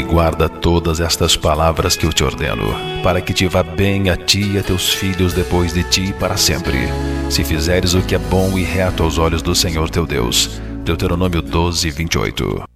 e guarda todas estas palavras que eu te ordeno, para que te vá bem a ti e a teus filhos depois de ti para sempre, se fizeres o que é bom e reto aos olhos do Senhor teu Deus. Deuteronômio 12:28.